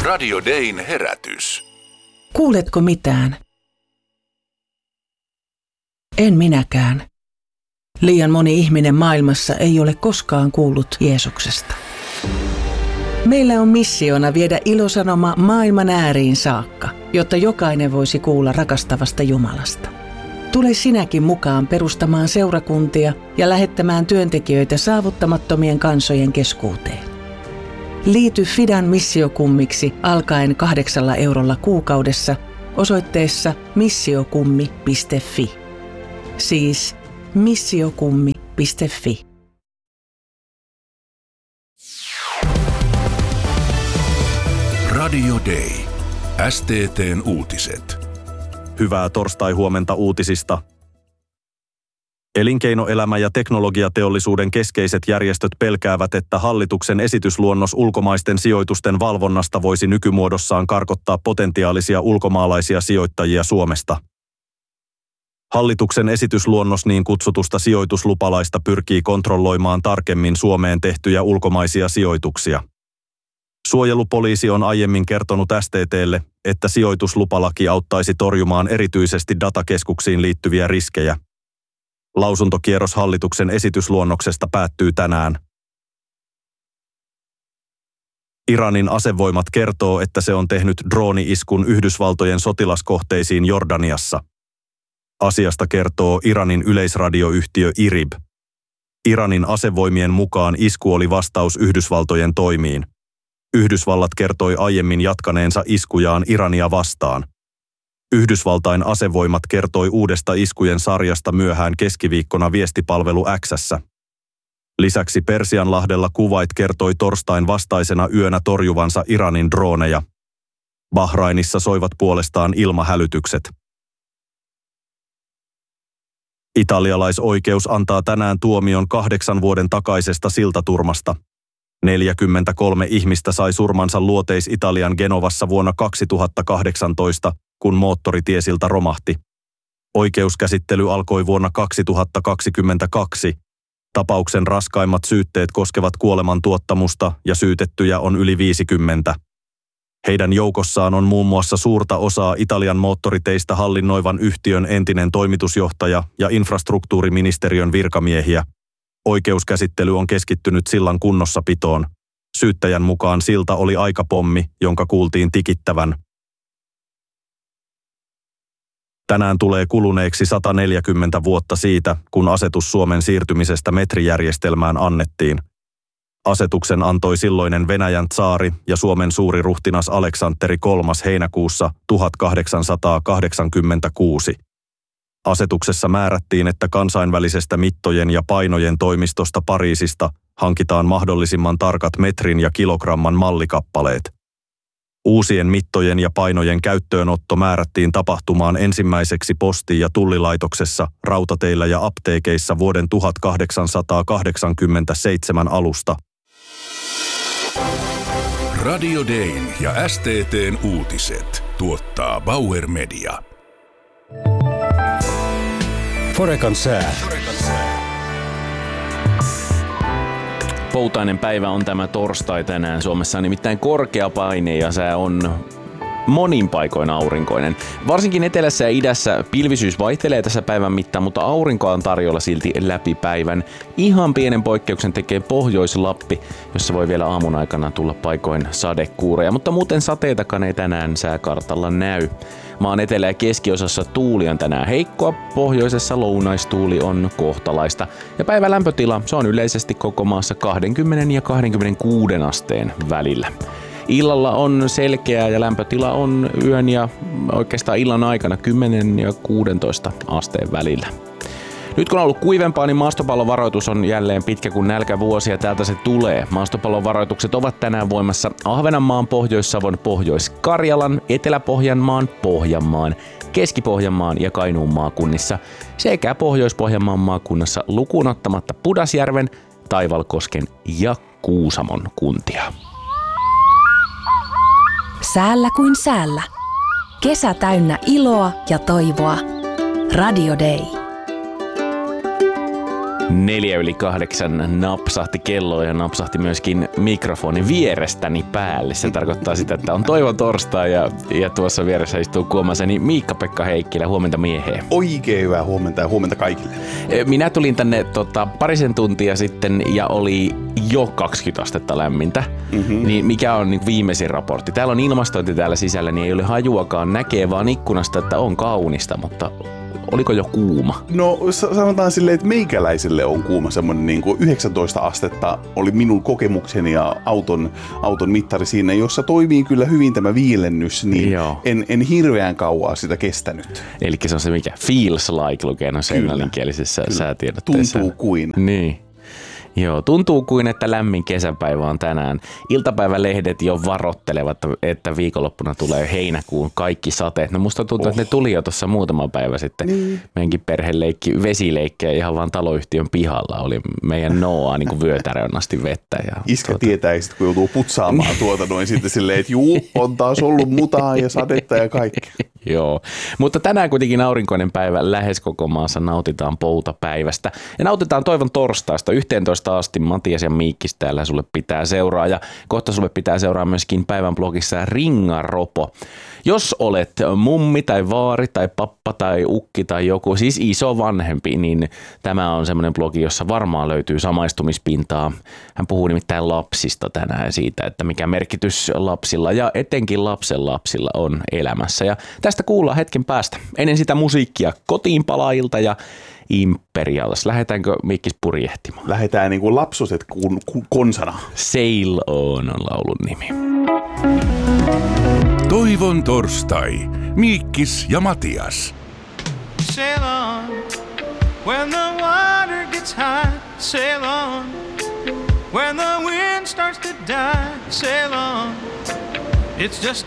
Radio Dayn herätys. Kuuletko mitään? En minäkään. Liian moni ihminen maailmassa ei ole koskaan kuullut Jeesuksesta. Meillä on missiona viedä ilosanoma maailman ääriin saakka, jotta jokainen voisi kuulla rakastavasta Jumalasta. Tule sinäkin mukaan perustamaan seurakuntia ja lähettämään työntekijöitä saavuttamattomien kansojen keskuuteen. Liity Fidan missiokummiksi alkaen 8 eurolla kuukaudessa osoitteessa missiokummi.fi. Siis missiokummi.fi. Radio Day. STT:n uutiset. Hyvää torstai-huomenta uutisista. Elinkeinoelämä ja teknologiateollisuuden keskeiset järjestöt pelkäävät, että hallituksen esitysluonnos ulkomaisten sijoitusten valvonnasta voisi nykymuodossaan karkottaa potentiaalisia ulkomaalaisia sijoittajia Suomesta. Hallituksen esitysluonnos niin kutsutusta sijoituslupalaista pyrkii kontrolloimaan tarkemmin Suomeen tehtyjä ulkomaisia sijoituksia. Suojelupoliisi on aiemmin kertonut STT:lle, että sijoituslupalaki auttaisi torjumaan erityisesti datakeskuksiin liittyviä riskejä. Lausuntokierros hallituksen esitysluonnoksesta päättyy tänään. Iranin asevoimat kertoo, että se on tehnyt drooni-iskun Yhdysvaltojen sotilaskohteisiin Jordaniassa. Asiasta kertoo Iranin yleisradioyhtiö IRIB. Iranin asevoimien mukaan isku oli vastaus Yhdysvaltojen toimiin. Yhdysvallat kertoi aiemmin jatkaneensa iskujaan Irania vastaan. Yhdysvaltain asevoimat kertoi uudesta iskujen sarjasta myöhään keskiviikkona viestipalvelu X:ssä. Lisäksi Persianlahdella Kuwait kertoi torstain vastaisena yönä torjuvansa Iranin drooneja. Bahrainissa soivat puolestaan ilmahälytykset. Italialaisoikeus antaa tänään tuomion 8 vuoden takaisesta siltaturmasta. 43 ihmistä sai surmansa Luoteis-Italian Genovassa vuonna 2018, kun moottoritiesilta romahti. Oikeuskäsittely alkoi vuonna 2022. Tapauksen raskaimmat syytteet koskevat kuolemantuottamusta ja syytettyjä on yli 50. Heidän joukossaan on muun muassa suurta osaa Italian moottoriteistä hallinnoivan yhtiön entinen toimitusjohtaja ja infrastruktuuriministeriön virkamiehiä. Oikeuskäsittely on keskittynyt sillan kunnossapitoon. Syyttäjän mukaan silta oli aikapommi, jonka kuultiin tikittävän. Tänään tulee kuluneeksi 140 vuotta siitä, kun asetus Suomen siirtymisestä metrijärjestelmään annettiin. Asetuksen antoi silloinen Venäjän tsaari ja Suomen suuriruhtinas Aleksanteri III heinäkuussa 1886. Asetuksessa määrättiin, että kansainvälisestä mittojen ja painojen toimistosta Pariisista hankitaan mahdollisimman tarkat metrin ja kilogramman mallikappaleet. Uusien mittojen ja painojen käyttöönotto määrättiin tapahtumaan ensimmäiseksi posti- ja tullilaitoksessa, rautateillä ja apteekeissa vuoden 1887 alusta. Radio Dayn ja STT:n uutiset tuottaa Bauer Media. Forecan sää. Poutainen päivä on tämä torstai tänään. Suomessa on nimittäin korkea paine ja sää on monin paikoin aurinkoinen. Varsinkin etelässä ja idässä pilvisyys vaihtelee tässä päivän mittaan, mutta aurinkoa on tarjolla silti läpi päivän. Ihan pienen poikkeuksen tekee Pohjois-Lappi, jossa voi vielä aamun aikana tulla paikoin sadekuureja, mutta muuten sateitakaan ei tänään sääkartalla näy. Maan etelä- ja keskiosassa tuuli on tänään heikkoa, pohjoisessa lounaistuuli on kohtalaista ja päivän lämpötila se on yleisesti koko maassa 20 ja 26 asteen välillä. Illalla on selkeää ja lämpötila on yön ja oikeastaan illan aikana 10 ja 16 asteen välillä. Nyt kun on ollut kuivempaa, niin maastopallovaroitus on jälleen pitkä kuin nälkävuosi ja täältä se tulee. Maastopallovaroitukset ovat tänään voimassa Ahvenanmaan, Pohjois-Savon, Pohjois-Karjalan, Etelä-Pohjanmaan, Pohjanmaan, Keski-Pohjanmaan ja Kainuun maakunnissa sekä Pohjois-Pohjanmaan maakunnassa lukuun ottamatta Pudasjärven, Taivalkosken ja Kuusamon kuntia. Säällä kuin säällä. Kesä täynnä iloa ja toivoa. Radio Day. 7:04 napsahti kello ja napsahti myöskin mikrofonin vierestäni päälle. Se tarkoittaa sitä, että on Toivon torstai ja tuossa vieressä istuu kuomaseni Miikka-Pekka Heikkilä. Huomenta mieheen. Oikein hyvää huomenta ja huomenta kaikille. Minä tulin tänne parisen tuntia sitten ja oli jo 20 astetta lämmintä. Niin mikä on niin viimeisin raportti? Täällä on ilmastointi täällä sisällä, niin ei ole hajuakaan. Näkee vaan ikkunasta, että on kaunista, mutta oliko jo kuuma? No sanotaan silleen, että meikäläiselle on kuuma. Semmoinen niin kuin 19 astetta oli minun kokemukseni ja auton mittari siinä, jossa toimii kyllä hyvin tämä viilennys, niin en hirveän kauaa sitä kestänyt. Eli se on se mikä? Feels like lukee noissa englanninkielisessä säätiedotteessa. Tuntuu kuin. Niin. Joo, tuntuu kuin, että lämmin kesäpäivä on tänään. Iltapäivälehdet jo varoittelevat, että viikonloppuna tulee heinäkuun kaikki sateet. No musta tuntuu, että ne tuli jo tuossa muutama päivä sitten. Niin. Meidänkin perheleikki, vesileikkejä ihan vaan taloyhtiön pihalla. Oli meidän Noaa niin kuin vyötärön asti vettä. Ja Iskä tietää, että kun joutuu putsaamaan noin sitten silleen, että on taas ollut mutaa ja sadetta ja kaikkea. Joo, mutta tänään kuitenkin aurinkoinen päivä lähes koko maassa nautitaan poutapäivästä. Ja nautitaan Toivon torstaista 11 asti. Matias ja Miikkis täällä sulle pitää seuraa ja kohta sulle pitää seuraa myöskin päivän blogissa Ringaropo. Jos olet mummi tai vaari tai pappa tai ukki tai joku, siis iso vanhempi, niin tämä on semmoinen blogi, jossa varmaan löytyy samaistumispintaa. Hän puhuu nimittäin lapsista tänään siitä, että mikä merkitys lapsilla ja etenkin lapsenlapsilla on elämässä. Ja tästä kuullaan hetken päästä. Ennen sitä musiikkia Kotiinpalaajilta ja Imperials. Lähdetäänkö Mikkis purjehtimaan? Lähdetään niin kuin lapsoset konsana. Sail On laulun nimi. Toivon torstai. Miikkis ja Matias. Sail on when the water gets high. Sail on when the wind starts to die. Sail on. It's just